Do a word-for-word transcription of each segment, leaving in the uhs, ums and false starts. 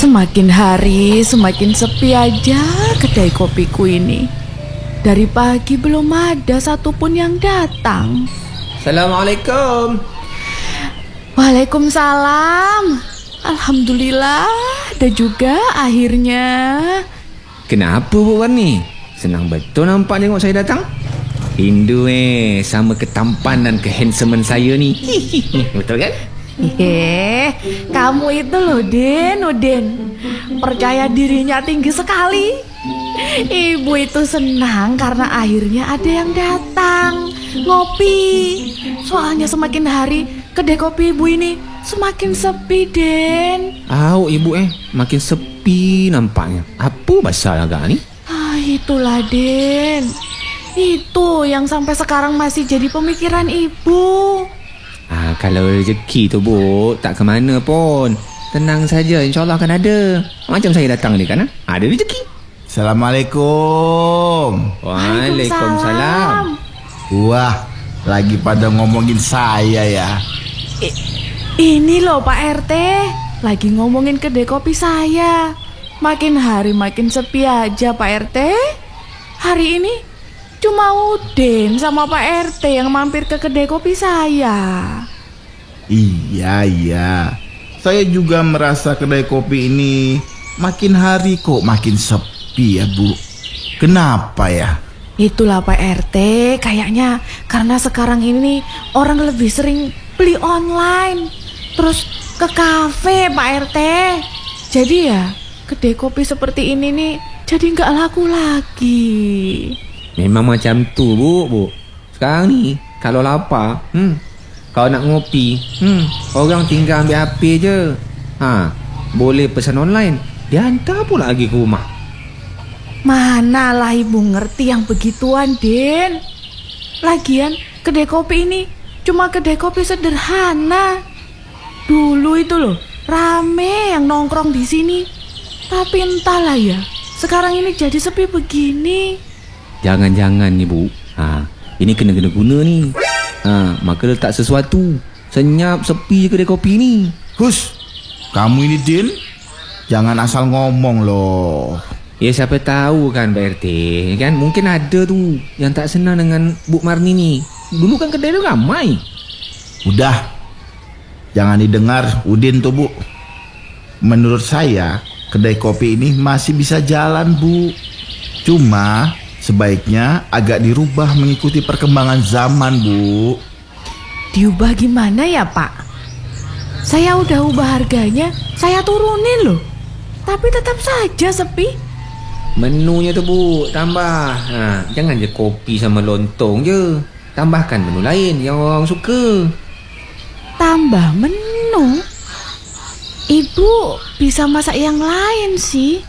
Semakin hari semakin sepi aja kedai kopiku ini. Dari pagi belum ada satupun yang datang. Assalamualaikum. Waalaikumsalam. Alhamdulillah ada juga akhirnya. Kenapa Bu Warni? Senang betul nampak tengok saya datang. Rindu eh sama ketampanan kehandsoman saya ni. Betul kan? Hehe, kamu itu loh Den, Udin, percaya dirinya tinggi sekali. Ibu itu senang karena akhirnya ada yang datang ngopi. Soalnya semakin hari kedai kopi ibu ini semakin sepi, Den. Au ibu eh makin sepi nampaknya. Apa masalah agak ni? Ah, itulah Den. Itu yang sampai sekarang masih jadi pemikiran ibu. Ah, kalau rezeki tu Bu, tak ke mana pun. Tenang saja, insyaAllah akan ada. Macam saya datang ni kan, ha? Ada rezeki. Assalamualaikum. Waalaikumsalam. Wah, lagi pada ngomongin saya ya. I, ini loh Pak R T, lagi ngomongin kedai kopi saya. Makin hari makin sepi aja Pak R T. Hari ini cuma Udin sama Pak R T yang mampir ke kedai kopi saya. Iya, iya. Saya juga merasa kedai kopi ini makin hari kok makin sepi ya, Bu. Kenapa ya? Itulah Pak R T, kayaknya karena sekarang ini orang lebih sering beli online, terus ke kafe Pak R T. Jadi ya, kedai kopi seperti ini nih jadi nggak laku lagi. Memang macam tu Bu, Bu. Sekarang ni kalau lapar, hmm, kalau nak ngopi, hmm, orang tinggal ambil H P je. Ha, boleh pesan online, dia hantar pula lagi ke rumah. Manalah ibu ngerti yang begituan, Den. Lagian kedai kopi ini cuma kedai kopi sederhana. Dulu itu loh rame yang nongkrong di sini. Tapi entahlah ya, sekarang ini jadi sepi begini. Jangan-jangan ni Bu, ha, ini kena-kena guna ni. Ha, maka letak sesuatu. Senyap sepi je kedai kopi ni. Hus, kamu ini Din, jangan asal ngomong loh. Ya siapa tahu kan Pak R T, kan mungkin ada tu yang tak senang dengan Bu Marni ni. Dulu kan kedai tu ramai. Udah, jangan didengar Udin tuh Bu. Menurut saya kedai kopi ini masih bisa jalan Bu. Cuma sebaiknya agak dirubah mengikuti perkembangan zaman, Bu. Diubah gimana ya, Pak? Saya udah ubah harganya, saya turunin loh. Tapi tetap saja sepi. Menunya tu Bu, tambah. Ha, jangan je kopi sama lontong je. Tambahkan menu lain yang orang suka. Tambah menu? Ibu bisa masak yang lain sih.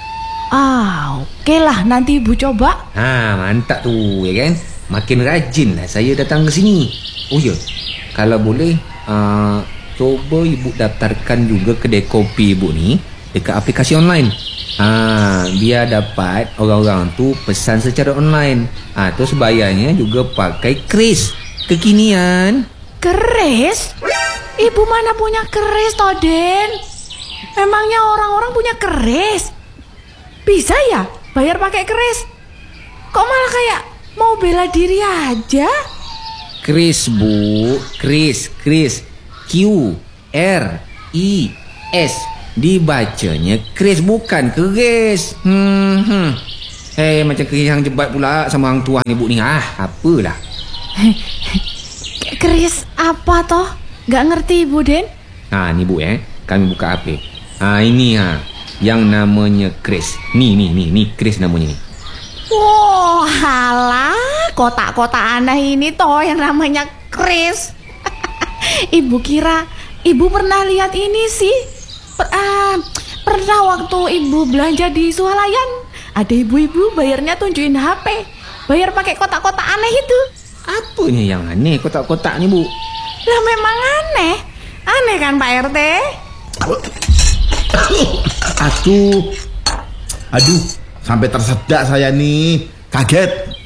Ah, oke lah, nanti ibu coba. Ha, mantap tu, ya kan? Makin rajin lah saya datang ke sini. Oh ya, kalau boleh, uh, cuba ibu daftarkan juga kedai kopi ibu ni dekat aplikasi online. Ha, biar dapat orang-orang tu pesan secara online. Ha, terus bayarnya juga pakai kris kekinian. Keris? Ibu mana punya keris, Toden? Emangnya orang-orang punya keris? Bisa ya bayar pakai keris? Kok malah kayak mau bela diri aja? Kris Bu, kris, kris, Q R I S, dibacanya kris bukan keris. Hmm, hmm. Hei, macam keris yang jebat pula sama orang tua ibu ni. Ah, apalah. Keris apa toh? Gak ngerti ibu Den. Ha, ni Bu eh, kami buka H P. Ha, ini ha, yang namanya kris. Ni, ni, ni, ni kris namanya ni. Wah, halah, kotak-kotak aneh ini toh yang namanya kris. Ibu kira ibu pernah lihat ini sih. Per, uh, pernah waktu ibu belanja di Swalayan, ada ibu-ibu bayarnya tunjukin H P, bayar pakai kotak-kotak aneh itu. Apanya yang aneh kotak-kotak ni Bu? Lah memang aneh. Aneh kan Pak R T? Aduh, aduh, sampai tersedak saya nih, kaget.